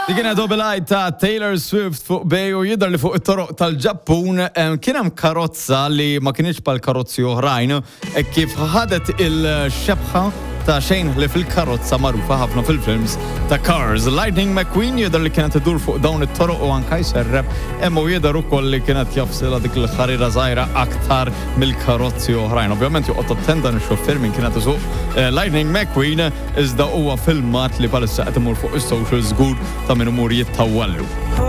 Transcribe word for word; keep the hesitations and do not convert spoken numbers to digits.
Dikina double eye ta' Taylor Swift fuq bej u jidher li fuq it-toroq tal-Ġappun kien hemm karozza li ma kienx bħal karozzi oħrajn e kif ħadet il-xebħa ta' xejn li fil-karozza magħrufa ħafna fil-films ta' Cars. Lightning McQueen jidher li kienet idur fuq dawn it-toroq u anke jserreb hemm u jidher ukoll li kienet jafsilha dik il-ħarira żgħira aktar mill-karozzi oħrajn. Ovvjament joqgħod attenda x-xoffier min kienet isuq Lightning McQueen iżda huwa filmat li bħalissa qed imur fuq is-social żgur ta' min imur jittawwallu.